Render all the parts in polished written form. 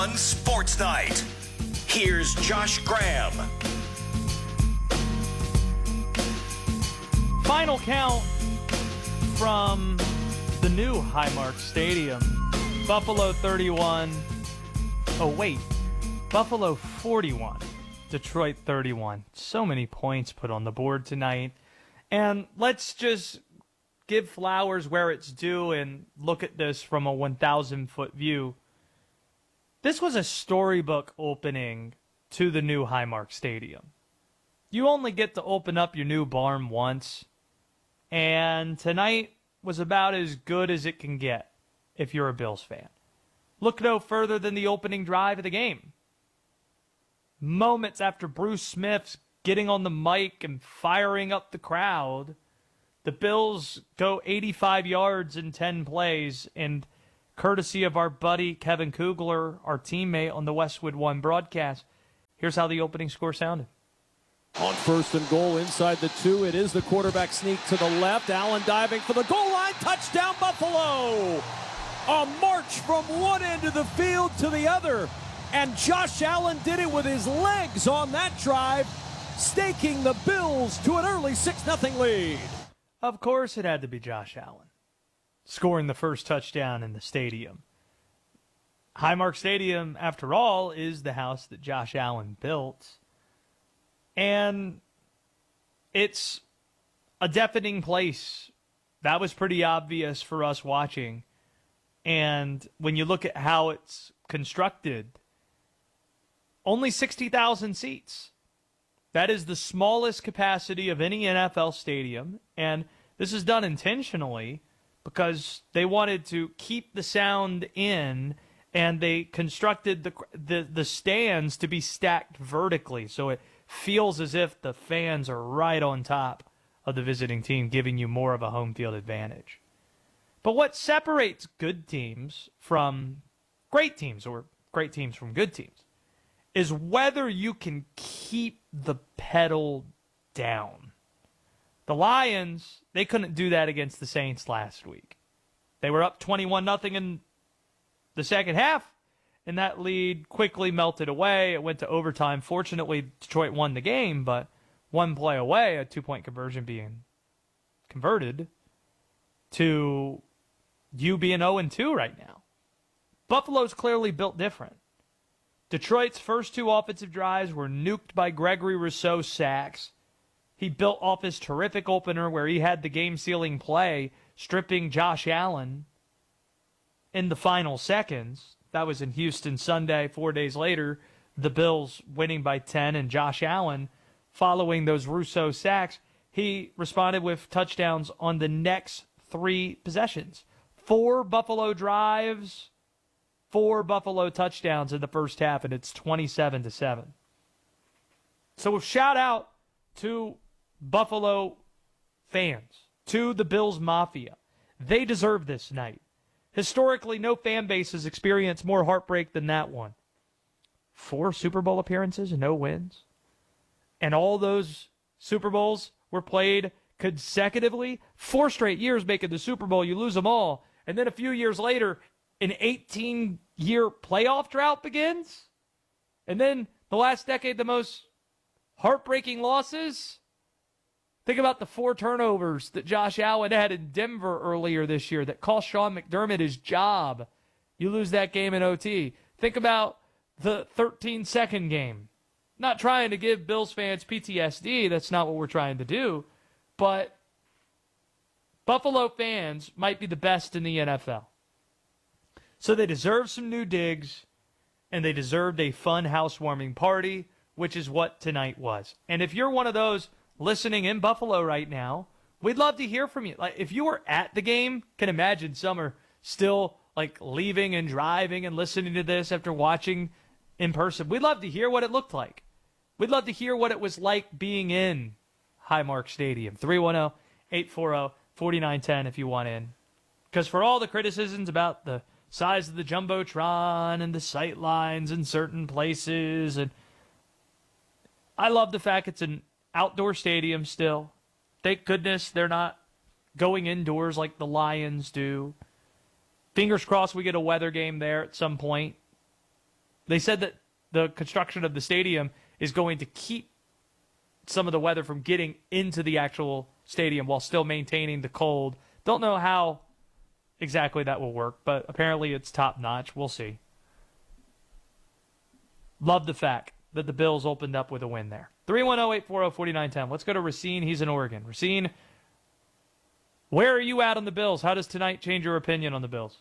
On Sports Night, here's Josh Graham. Final count from the new Highmark Stadium. Buffalo 31. Oh, wait. Buffalo 41. Detroit 31. So many points put on the board tonight. And let's just give flowers where it's due and look at this from a 1,000-foot view. This was a storybook opening to the new Highmark Stadium. You only get to open up your new barn once, and tonight was about as good as it can get if you're a Bills fan. Look no further than the opening drive of the game. Moments after Bruce Smith's getting on the mic and firing up the crowd, the Bills go 85 yards in 10 plays, and courtesy of our buddy Kevin Kugler, our teammate on the Westwood One broadcast, here's how the opening score sounded. On 1st and goal inside the 2, it is the quarterback sneak to the left. Allen diving for the goal line. Touchdown, Buffalo! A march from one end of the field to the other. And Josh Allen did it with his legs on that drive, staking the Bills to an early 6-0 lead. Of course it had to be Josh Allen scoring the first touchdown in the stadium. Highmark Stadium, after all, is the house that Josh Allen built. And it's a deafening place. That was pretty obvious for us watching. And when you look at how it's constructed, only 60,000 seats. That is the smallest capacity of any NFL stadium. And this is done intentionally because they wanted to keep the sound in, and they constructed the stands to be stacked vertically, so it feels as if the fans are right on top of the visiting team, giving you more of a home field advantage. But what separates good teams from great teams, or great teams from good teams, is whether you can keep the pedal down. The Lions, they couldn't do that against the Saints last week. They were up 21-0 in the second half, and that lead quickly melted away. It went to overtime. Fortunately, Detroit won the game, but one play away, a 2-point conversion being converted, to you being 0-2 right now. Buffalo's clearly built different. Detroit's first 2 offensive drives were nuked by Gregory Rousseau sacks. He built off his terrific opener where he had the game-sealing play, stripping Josh Allen in the final seconds. That was in Houston Sunday. 4 days later, the Bills winning by 10, and Josh Allen, following those Rousseau sacks, he responded with touchdowns on the next 3 possessions. 4 Buffalo drives, 4 Buffalo touchdowns in the first half, and it's 27-7. So a shout out to Buffalo fans, to the Bills Mafia. They deserve this night. Historically, no fan base has experienced more heartbreak than that one. 4 Super Bowl appearances and no wins. And all those Super Bowls were played consecutively. 4 straight years making the Super Bowl, you lose them all. And then a few years later, an 18-year playoff drought begins. And then the last decade, the most heartbreaking losses. Think about the 4 turnovers that Josh Allen had in Denver earlier this year that cost Sean McDermott his job. You lose that game in OT. Think about the 13-second game. Not trying to give Bills fans PTSD. That's not what we're trying to do. But Buffalo fans might be the best in the NFL. So they deserve some new digs, and they deserved a fun housewarming party, which is what tonight was. And if you're one of those listening in Buffalo right now, we'd love to hear from you. Like, if you were at the game, can imagine some are still leaving and driving and listening to this after watching in person. We'd love to hear what it looked like. We'd love to hear what it was like being in Highmark Stadium. 310-840-4910 if you want in. Because for all the criticisms about the size of the Jumbotron and the sight lines in certain places, and I love the fact it's an outdoor stadium still. Thank goodness they're not going indoors like the Lions do. Fingers crossed we get a weather game there at some point. They said that the construction of the stadium is going to keep some of the weather from getting into the actual stadium while still maintaining the cold. Don't know how exactly that will work, but apparently it's top-notch. We'll see. Love the fact that the Bills opened up with a win there. 310-840-4910. Let's go to Racine. He's in Oregon. Racine, where are you at on the Bills? How does tonight change your opinion on the Bills?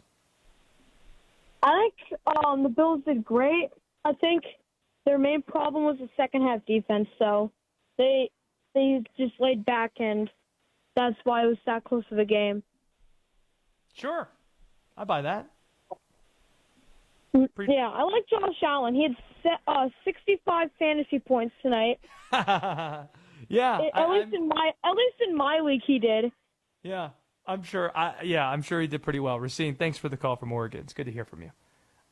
I think the Bills did great. I think their main problem was the second half defense, so they just laid back, and that's why it was that close of a game. Sure. I buy that. Yeah, I like Josh Allen. He had 65 fantasy points tonight. Yeah. At least in my league he did. Yeah, I'm sure. I'm sure he did pretty well. Racine, thanks for the call from Oregon. It's good to hear from you.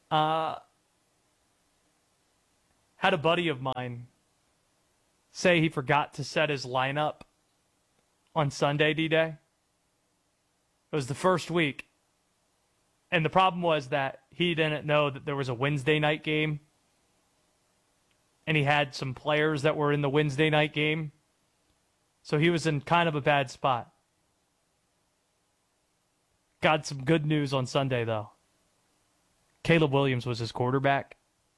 Had a buddy of mine say he forgot to set his lineup on Sunday, D-Day. It was the first week. And the problem was that he didn't know that there was a Wednesday night game. And he had some players that were in the Wednesday night game. So he was in kind of a bad spot. Got some good news on Sunday, though. Caleb Williams was his quarterback.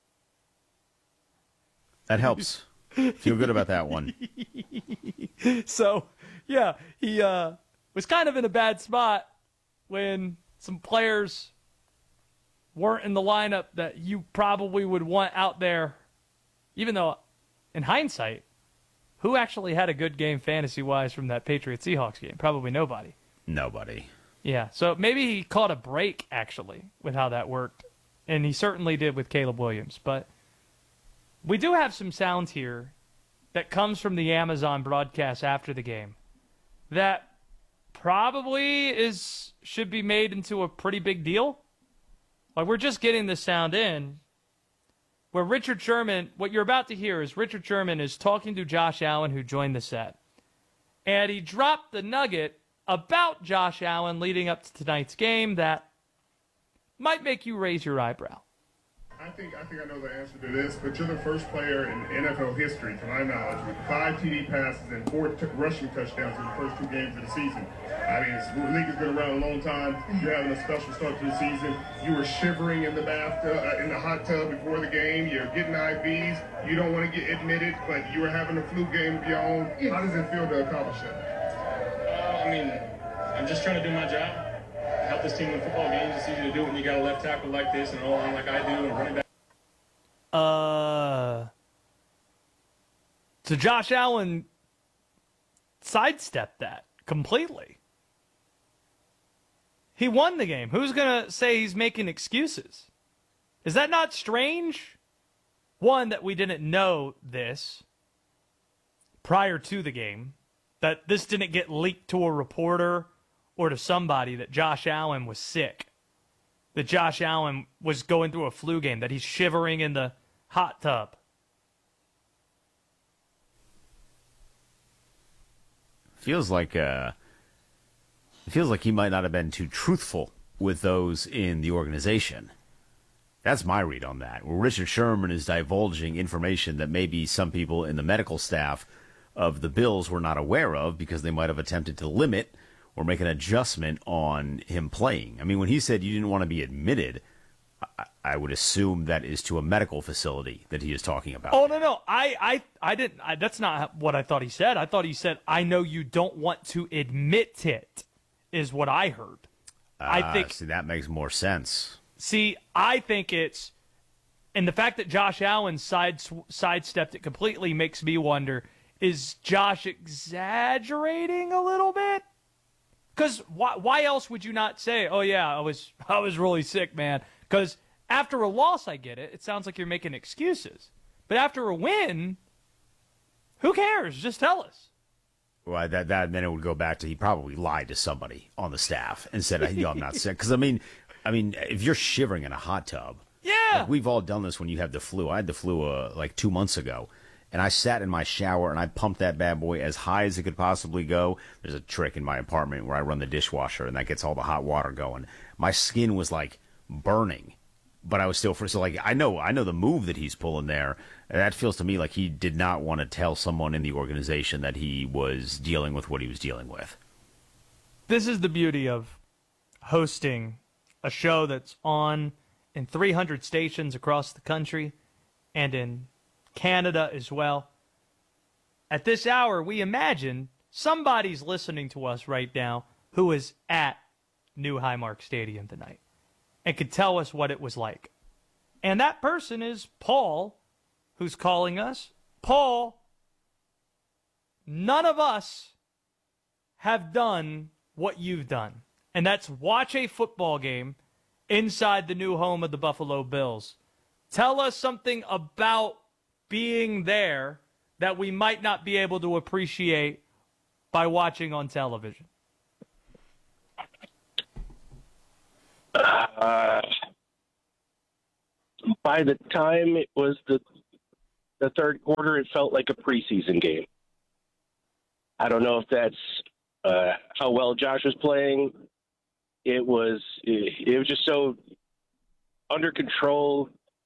That helps. Feel good about that one. So, yeah, he was kind of in a bad spot when some players weren't in the lineup that you probably would want out there. Even though, in hindsight, who actually had a good game fantasy-wise from that Patriots-Seahawks game? Probably nobody. Nobody. Yeah, so maybe he caught a break, actually, with how that worked. And he certainly did with Caleb Williams. But we do have some sounds here that comes from the Amazon broadcast after the game that probably should be made into a pretty big deal. Like, we're just getting this sound in where Richard Sherman, what you're about to hear is Richard Sherman is talking to Josh Allen, who joined the set. And he dropped the nugget about Josh Allen leading up to tonight's game that might make you raise your eyebrow. I think I know the answer to this, but you're the first player in NFL history, to my knowledge, with 5 TD passes and 4 rushing touchdowns in the first 2 games of the season. I mean, the league has been around a long time. You're having a special start to the season. You were shivering in the bathtub, in the hot tub before the game. You're getting IVs. You don't want to get admitted, but you were having a flu game of your own. How does it feel to accomplish that? I mean, I'm just trying to do my job. Help this team win football games. It's easy to do when you got a left tackle like this and an O-line like I do and running back. So Josh Allen sidestepped that completely. He won the game. Who's going to say he's making excuses? Is that not strange? One, that we didn't know this prior to the game, that this didn't get leaked to a reporter or to somebody that Josh Allen was sick, that Josh Allen was going through a flu game, that he's shivering in the hot tub. Feels like he might not have been too truthful with those in the organization. That's my read on that. Where Richard Sherman is divulging information that maybe some people in the medical staff of the Bills were not aware of because they might have attempted to limit or make an adjustment on him playing. I mean, when he said you didn't want to be admitted, I would assume that is to a medical facility that he is talking about. Oh, no. I didn't. That's not what I thought he said. I thought he said, I know you don't want to admit it, is what I heard. I think. See, that makes more sense. See, I think it's, and the fact that Josh Allen sidestepped it completely makes me wonder, is Josh exaggerating a little bit? Because why else would you not say, oh, yeah, I was really sick, man? Because after a loss, I get it. It sounds like you're making excuses. But after a win, who cares? Just tell us. Well, then it would go back to he probably lied to somebody on the staff and said, I'm not sick. Because, I mean, if you're shivering in a hot tub. Yeah. Like we've all done this when you have the flu. I had the flu like 2 months ago. And I sat in my shower and I pumped that bad boy as high as it could possibly go. There's a trick in my apartment where I run the dishwasher and that gets all the hot water going. My skin was like burning but I was still so like I know the move that he's pulling there. That feels to me like he did not want to tell someone in the organization that he was dealing with what he was dealing with. This is the beauty of hosting a show that's on in 300 stations across the country and in Canada as well. At this hour, we imagine somebody's listening to us right now who is at New Highmark Stadium tonight and could tell us what it was like. And that person is Paul, who's calling us. Paul, none of us have done what you've done, and that's watch a football game inside the new home of the Buffalo Bills. Tell us something about being there that we might not be able to appreciate by watching on television. By the time it was the third quarter, it felt like a preseason game. I don't know if that's how well Josh was playing. It was just so under control.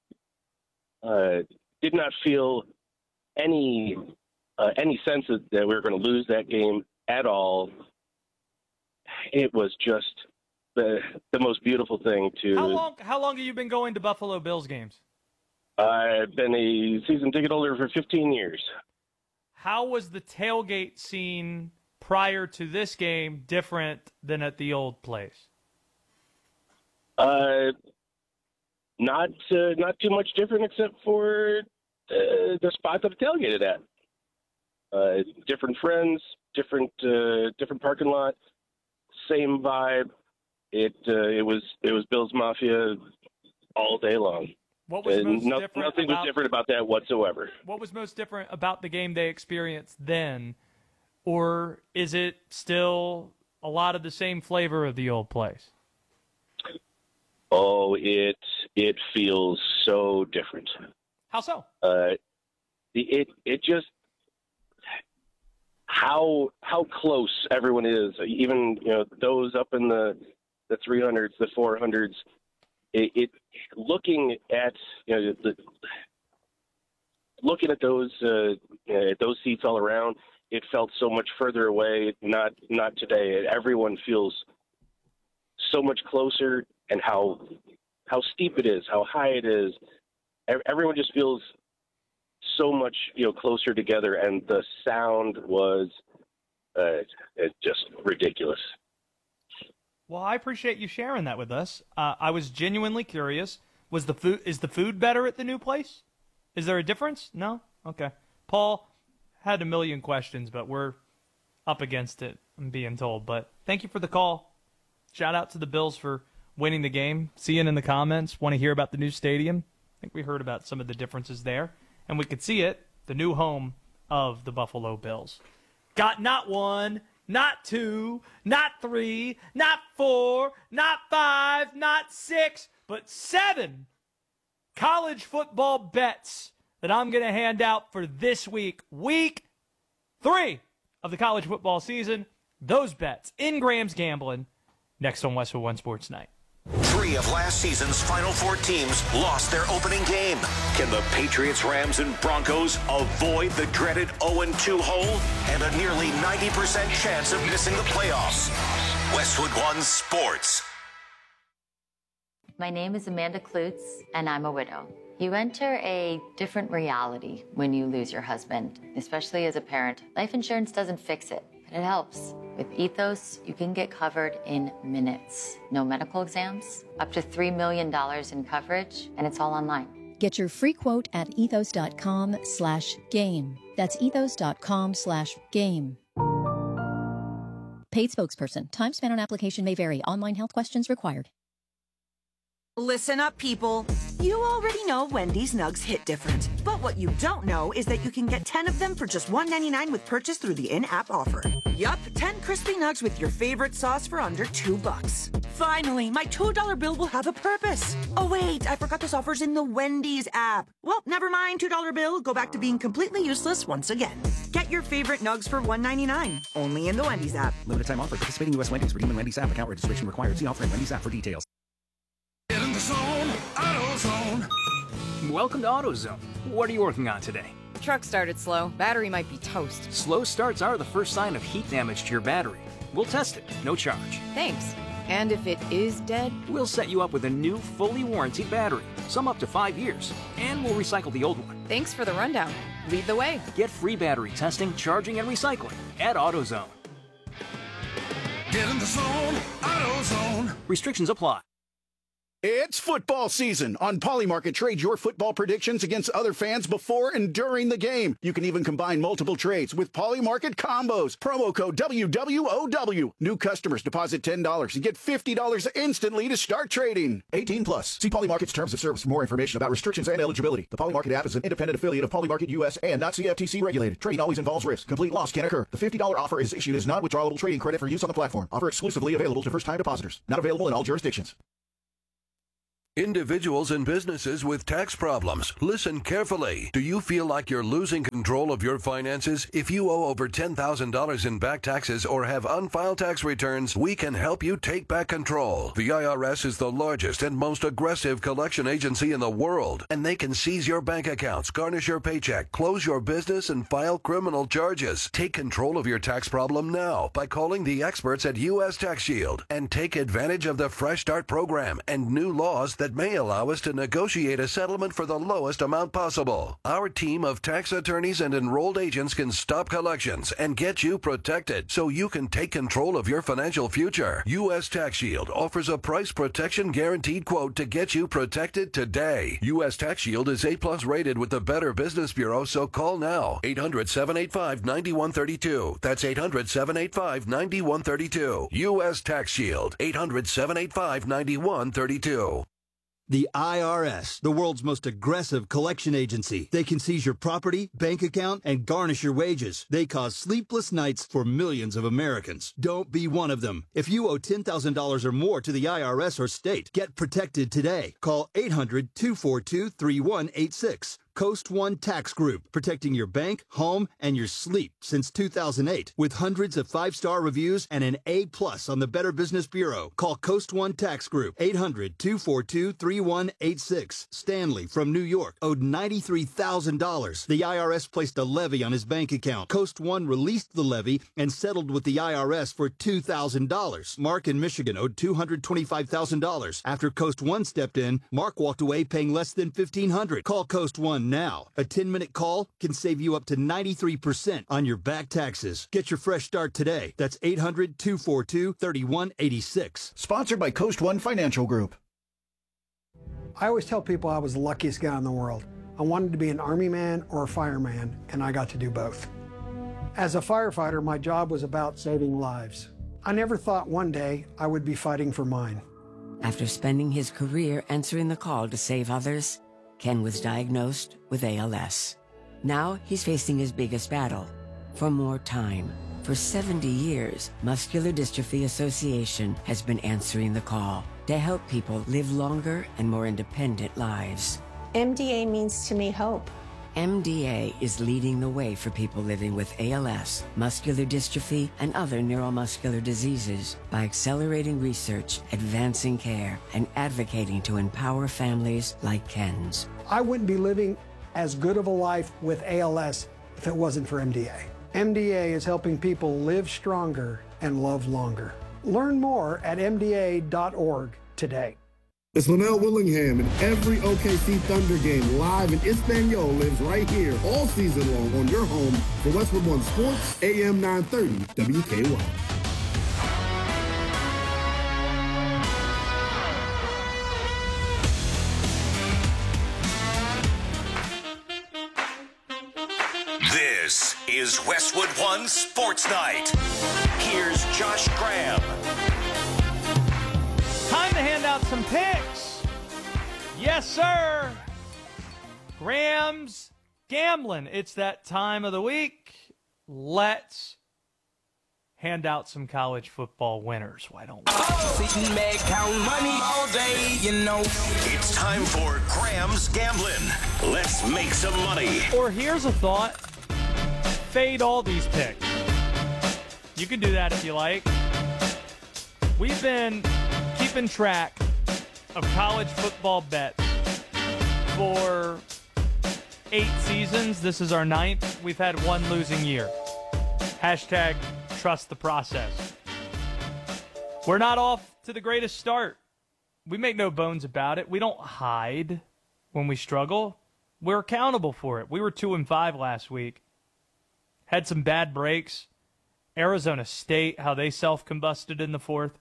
Did not feel any sense that we were going to lose that game at all. It was just the most beautiful thing to. How long have you been going to Buffalo Bills games? I've been a season ticket holder for 15 years. How was the tailgate scene prior to this game different than at the old place? Not too much different, except for the spot that the tailgated at. Different friends, different parking lot, same vibe. It was Bills Mafia all day long. What was most different? Nothing was different about that whatsoever. What was most different about the game they experienced then, or is it still a lot of the same flavor of the old place? Oh, it feels so different. How so? It just how close everyone is. Even those up in the 300s, the 400s. It looking at looking at those seats all around, it felt so much further away. Not today. Everyone feels so much closer, and how steep it is, how high it is. Everyone just feels so much closer together, and the sound was just ridiculous. Well, I appreciate you sharing that with us. I was genuinely curious. Is the food better at the new place? Is there a difference? No? Okay. Paul had a million questions, but we're up against it, I'm being told. But thank you for the call. Shout out to the Bills for winning the game. See you in the comments. Want to hear about the new stadium? I think we heard about some of the differences there. And we could see it, the new home of the Buffalo Bills. Got not one, not two, not three, not four, not five, not six, but 7 college football bets that I'm going to hand out for this week. Week 3 of the college football season. Those bets in Graham's Gambling next on Westwood One Sports Night. 3 of last season's Final Four teams lost their opening game. Can the Patriots, Rams, and Broncos avoid the dreaded 0-2 hole and a nearly 90% chance of missing the playoffs? Westwood One Sports. My name is Amanda Klutz, and I'm a widow. You enter a different reality when you lose your husband, especially as a parent. Life insurance doesn't fix it, but it helps. With Ethos, you can get covered in minutes. No medical exams, up to $3 million in coverage, and it's all online. Get your free quote at ethos.com/game. That's ethos.com/game. Paid spokesperson. Time spent on application may vary. Online health questions required. Listen up, people. You already know Wendy's nugs hit different. But what you don't know is that you can get 10 of them for just $1.99 with purchase through the in-app offer. Yup, 10 crispy nugs with your favorite sauce for under $2. Finally, my $2 bill will have a purpose. Oh wait, I forgot this offer's in the Wendy's app. Well, never mind, $2 bill. Go back to being completely useless once again. Get your favorite nugs for $1.99, only in the Wendy's app. Limited time offer. Participating U.S. Wendy's. Redeem in Wendy's app. Account registration required. See offer in Wendy's app for details. Get in the zone. I don't welcome to AutoZone. What are you working on today? Truck started slow. Battery might be toast. Slow starts are the first sign of heat damage to your battery. We'll test it, no charge. Thanks. And if it is dead? We'll set you up with a new, fully warranted battery, some up to 5 years, and we'll recycle the old one. Thanks for the rundown. Lead the way. Get free battery testing, charging, and recycling at AutoZone. Get in the zone, AutoZone. Restrictions apply. It's football season. On Polymarket, trade your football predictions against other fans before and during the game. You can even combine multiple trades with Polymarket combos. Promo code WWOW. New customers deposit $10 and get $50 instantly to start trading. 18 plus. See Polymarket's terms of service for more information about restrictions and eligibility. The Polymarket app is an independent affiliate of Polymarket US and not CFTC regulated. Trading always involves risk. Complete loss can occur. The $50 offer is issued as non-withdrawable trading credit for use on the platform. Offer exclusively available to first-time depositors. Not available in all jurisdictions. Individuals and businesses with tax problems, listen carefully. Do you feel like you're losing control of your finances? If you owe over $10,000 in back taxes or have unfiled tax returns, we can help you take back control. The IRS is the largest and most aggressive collection agency in the world, and they can seize your bank accounts, garnish your paycheck, close your business, and file criminal charges. Take control of your tax problem now by calling the experts at U.S. Tax Shield and take advantage of the Fresh Start program and new laws that may allow us to negotiate a settlement for the lowest amount possible. Our team of tax attorneys and enrolled agents can stop collections and get you protected so you can take control of your financial future. U.S. Tax Shield offers a price protection guaranteed quote to get you protected today. U.S. Tax Shield is A+ rated with the Better Business Bureau, so call now. 800-785-9132. That's 800-785-9132. U.S. Tax Shield. 800-785-9132. The IRS, the world's most aggressive collection agency. They can seize your property, bank account, and garnish your wages. They cause sleepless nights for millions of Americans. Don't be one of them. If you owe $10,000 or more to the IRS or state, get protected today. Call 800-242-3186. Coast One Tax Group, protecting your bank, home, and your sleep since 2008. With hundreds of 5-star reviews and an A+ on the Better Business Bureau. Call Coast One Tax Group, 800-242-3186. Stanley from New York owed $93,000. The IRS placed a levy on his bank account. Coast One released the levy and settled with the IRS for $2,000. Mark in Michigan owed $225,000. After Coast One stepped in, Mark walked away paying less than $1,500. Call Coast One now. A 10-minute call can save you up to 93% on your back taxes. Get your fresh start today. That's 800-242-3186. Sponsored by Coast One Financial Group. I always tell people I was the luckiest guy in the world. I wanted to be an Army man or a fireman, and I got to do both. As a firefighter, my job was about saving lives. I never thought one day I would be fighting for mine. After spending his career answering the call to save others, Ken was diagnosed with ALS. Now he's facing his biggest battle, for more time. For 70 years, Muscular Dystrophy Association has been answering the call to help people live longer and more independent lives. MDA means to me hope. MDA is leading the way for people living with ALS, muscular dystrophy, and other neuromuscular diseases by accelerating research, advancing care, and advocating to empower families like Ken's. I wouldn't be living as good of a life with ALS if it wasn't for MDA. MDA is helping people live stronger and love longer. Learn more at MDA.org today. It's Linnell Willingham, and every OKC Thunder game live in Espanol lives right here all season long on your home for Westwood One Sports, AM 930 WKY. This is Westwood One Sports Night. Here's Josh Graham. Time to hand out some picks. Yes, sir. Graham's Gambling. It's that time of the week. Let's hand out some college football winners. Why don't we? It's time for Graham's Gambling. Let's make some money. Or here's a thought. Fade all these picks. You can do that if you like. We've been keeping track of college football bets for 8 seasons. This is our 9th. We've had one losing year. Hashtag trust the process. We're not off to the greatest start. We make no bones about it. We don't hide when we struggle. We're accountable for it. We were 2-5 last week. Had some bad breaks. Arizona State, how they self-combusted in the fourth.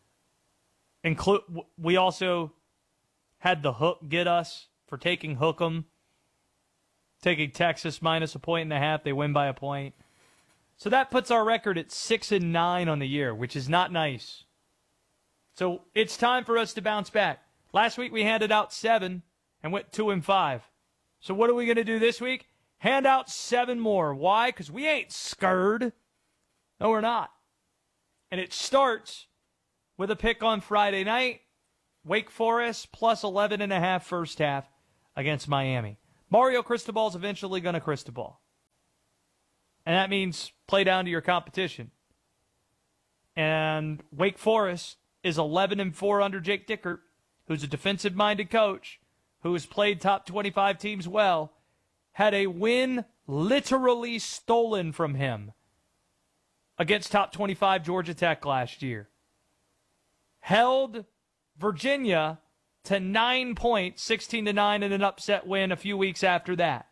We also had the hook get us for taking Hook'em. Taking Texas minus 1.5. They win by a point. So that puts our record at 6-9 on the year, which is not nice. So it's time for us to bounce back. Last week we handed out 7 and went 2-5. So what are we going to do this week? Hand out 7 more. Why? Because we ain't scared. No, we're not. And it starts with a pick on Friday night. Wake Forest plus 11.5 first half against Miami. Mario Cristobal's eventually going to Cristobal. And that means play down to your competition. And Wake Forest is 11-4 under Jake Dickert, who's a defensive-minded coach, who has played top 25 teams well, had a win literally stolen from him against top 25 Georgia Tech last year. Held Virginia to 9 points, 16-9 in an upset win a few weeks after that.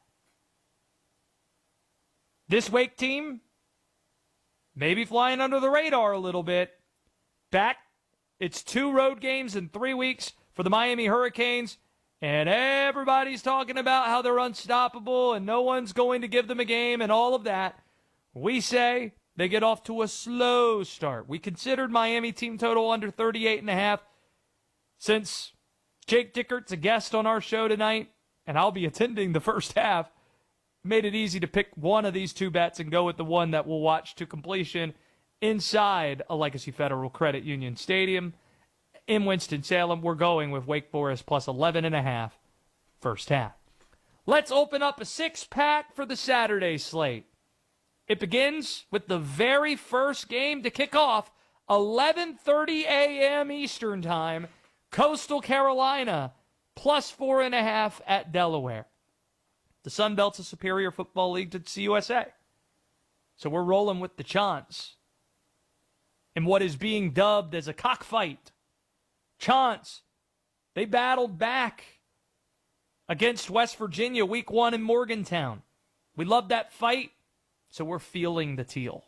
This Wake team, maybe flying under the radar a little bit. Back, it's 2 road games in 3 weeks for the Miami Hurricanes, and everybody's talking about how they're unstoppable and no one's going to give them a game and all of that. We say they get off to a slow start. We considered Miami team total under 38.5. Since Jake Dickert's a guest on our show tonight, and I'll be attending the first half, made it easy to pick one of these 2 bets and go with the one that we'll watch to completion inside a Legacy Federal Credit Union Stadium in Winston-Salem. We're going with Wake Forest plus 11.5 first half. Let's open up a 6-pack for the Saturday slate. It begins with the very first game to kick off, 11:30 a.m. Eastern Time, Coastal Carolina plus 4.5 at Delaware. The Sun Belt's a superior football league to CUSA. So we're rolling with the Chants in what is being dubbed as a cockfight. Chants, they battled back against West Virginia week 1 in Morgantown. We love that fight, so we're feeling the teal.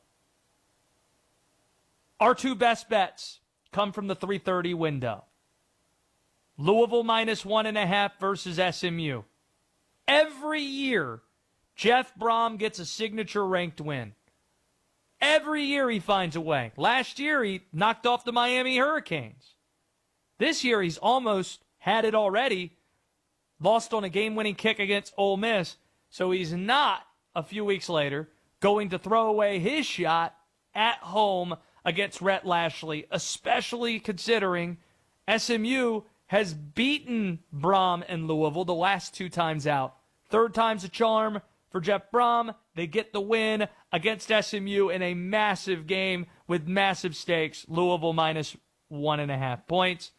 Our 2 best bets come from the 3:30 window. Louisville minus 1.5 versus SMU. Every year, Jeff Brom gets a signature ranked win. Every year he finds a way. Last year he knocked off the Miami Hurricanes. This year he's almost had it already. Lost on a game-winning kick against Ole Miss. So he's not, a few weeks later, going to throw away his shot at home against Rhett Lashlee, especially considering SMU has beaten Brom and Louisville the last 2 times out. 3rd time's a charm for Jeff Brom. They get the win against SMU in a massive game with massive stakes. Louisville minus 1.5 points.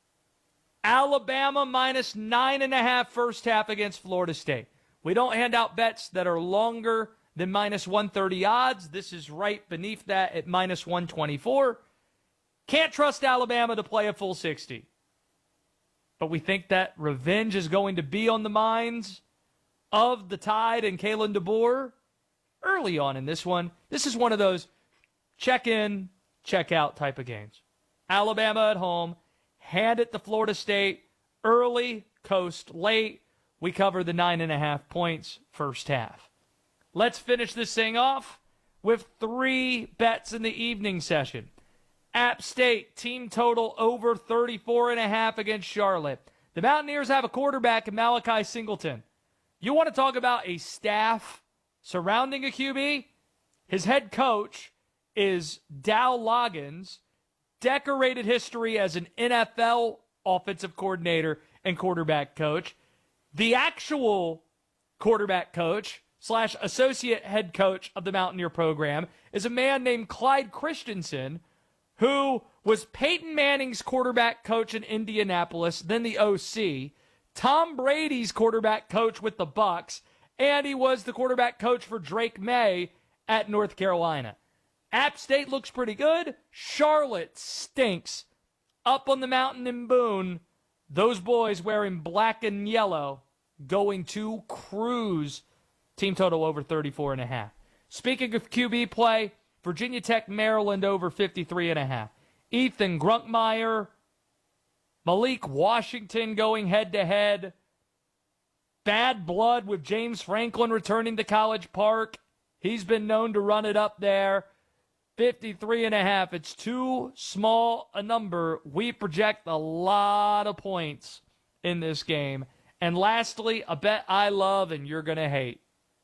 Alabama minus 9.5 first half against Florida State. We don't hand out bets that are longer than minus 130 odds. This is right beneath that at minus 124. Can't trust Alabama to play a full 60. But we think that revenge is going to be on the minds of the Tide and Kalen DeBoer early on in this one. This is one of those check-in, check-out type of games. Alabama at home, hand it to Florida State, early, coast late. We cover the 9.5 points first half. Let's finish this thing off with 3 bets in the evening session. App State, team total over 34.5 against Charlotte. The Mountaineers have a quarterback in Malachi Singleton. You want to talk about a staff surrounding a QB? His head coach is Dow Loggins, decorated history as an NFL offensive coordinator and quarterback coach. The actual quarterback coach / associate head coach of the Mountaineer program is a man named Clyde Christensen, who was Peyton Manning's quarterback coach in Indianapolis, then the OC, Tom Brady's quarterback coach with the Bucs, and he was the quarterback coach for Drake May at North Carolina. App State looks pretty good. Charlotte stinks. Up on the mountain in Boone, those boys wearing black and yellow going to cruise. Team total over 34.5. Speaking of QB play, Virginia Tech, Maryland over 53.5. Ethan Grunkmeyer, Malik Washington going head-to-head. Bad blood with James Franklin returning to College Park. He's been known to run it up there. 53.5. It's too small a number. We project a lot of points in this game. And lastly, a bet I love and you're going to hate.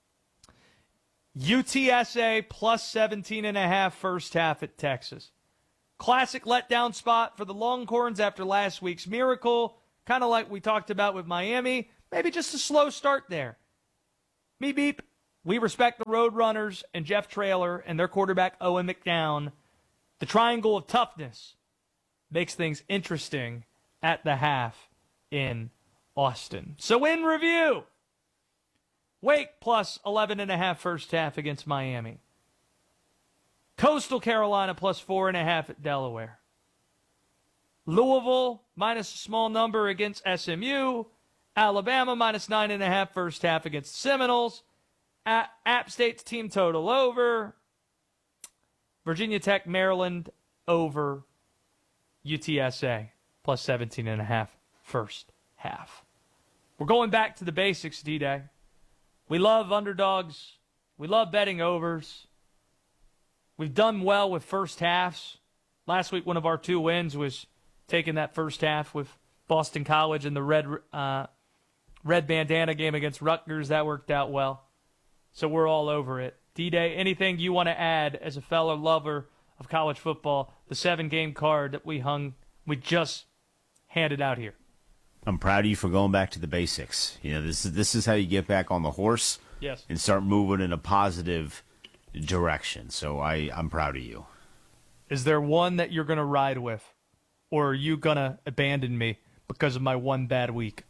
UTSA plus 17.5 first half at Texas. Classic letdown spot for the Longhorns after last week's miracle. Kind of like we talked about with Miami. Maybe just a slow start there. Me beep. We respect the Roadrunners and Jeff Traylor and their quarterback Owen McDown. The triangle of toughness makes things interesting at the half in Austin. So in review, Wake plus 11.5 first half against Miami. Coastal Carolina plus 4.5 at Delaware. Louisville minus a small number against SMU. Alabama minus 9.5 first half against Seminoles. App State's team total over. Virginia Tech, Maryland over. UTSA plus 17.5 first half. We're going back to the basics, D-Day. We love underdogs. We love betting overs. We've done well with first halves. Last week, one of our 2 wins was taking that first half with Boston College and the red bandana game against Rutgers. That worked out well. So we're all over it. D-Day, anything you want to add as a fellow lover of college football, the 7-game card that we just handed out here? I'm proud of you for going back to the basics. You know, this is how you get back on the horse. Yes. And start moving in a positive direction. So I'm proud of you. Is there one that you're going to ride with? Or are you going to abandon me because of my one bad week?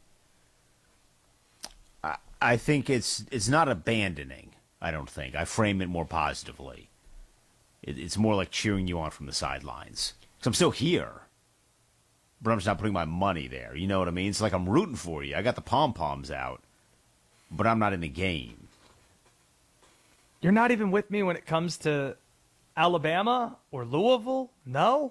I think it's not abandoning, I don't think. I frame it more positively. It's more like cheering you on from the sidelines. Because I'm still here. But I'm just not putting my money there. You know what I mean? It's like I'm rooting for you. I got the pom-poms out. But I'm not in the game. You're not even with me when it comes to Alabama or Louisville? No?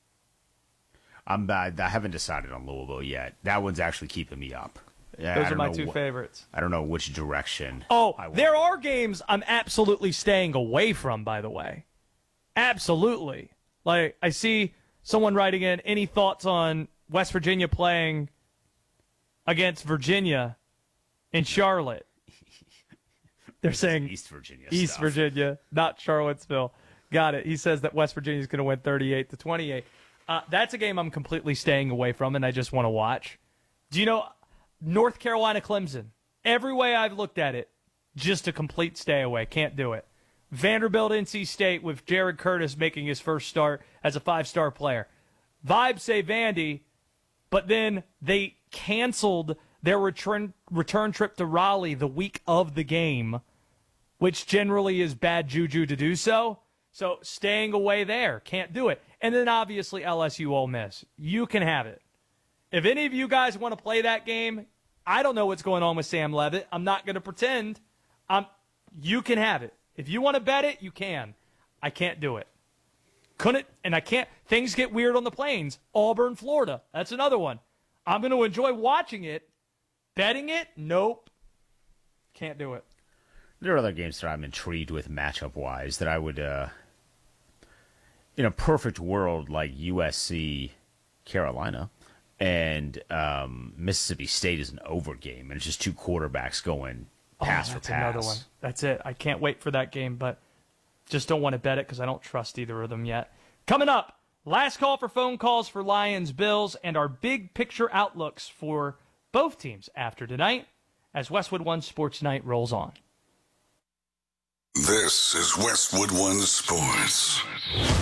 I haven't decided on Louisville yet. That one's actually keeping me up. Those are my 2 favorites. I don't know which direction. Oh, there are games I'm absolutely staying away from, by the way. Absolutely. Like, I see someone writing in, any thoughts on West Virginia playing against Virginia in Charlotte? They're saying East Virginia. East Virginia, not Charlottesville. Got it. He says that West Virginia is going to win 38-28. That's a game I'm completely staying away from, and I just want to watch. Do you know North Carolina, Clemson? Every way I've looked at it, just a complete stay away. Can't do it. Vanderbilt, NC State with Jared Curtis making his first start as a 5-star player. Vibes say Vandy, but then they canceled their return trip to Raleigh the week of the game, which generally is bad juju to do so. So staying away there. Can't do it. And then obviously LSU Ole Miss. You can have it. If any of you guys want to play that game, I don't know what's going on with Sam Levitt. I'm not going to pretend. You can have it. If you want to bet it, you can. I can't do it. Couldn't, and I can't. Things get weird on the plains. Auburn, Florida. That's another one. I'm going to enjoy watching it. Betting it? Nope. Can't do it. There are other games that I'm intrigued with matchup-wise that I would, in a perfect world like USC, Carolina, and Mississippi State is an over game, and it's just 2 quarterbacks going pass for pass. That's another one. That's it. I can't wait for that game, but just don't want to bet it because I don't trust either of them yet. Coming up, last call for phone calls for Lions, Bills, and our big picture outlooks for both teams after tonight as Westwood One Sports Night rolls on. This is Westwood One Sports.